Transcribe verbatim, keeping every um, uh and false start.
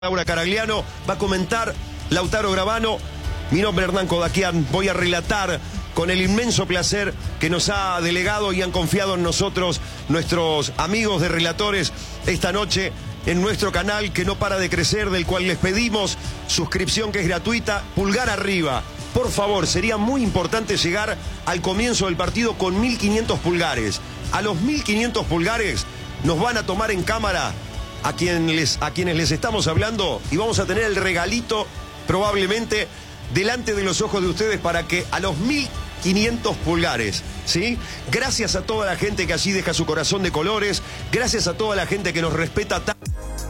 Laura Caragliano, va a comentar Lautaro Gravano. Mi nombre es Hernán Kodakian, voy a relatar con el inmenso placer que nos ha delegado y han confiado en nosotros nuestros amigos de relatores esta noche en nuestro canal que no para de crecer, del cual les pedimos suscripción que es gratuita, pulgar arriba. Por favor, sería muy importante llegar al comienzo del partido con mil quinientos pulgares. A los mil quinientos pulgares nos van a tomar en cámara a quienes, les, a quienes les estamos hablando y vamos a tener el regalito probablemente delante de los ojos de ustedes para que a los mil quinientos pulgares, ¿sí? Gracias a toda la gente que allí deja su corazón de colores, gracias a toda la gente que nos respeta tanto.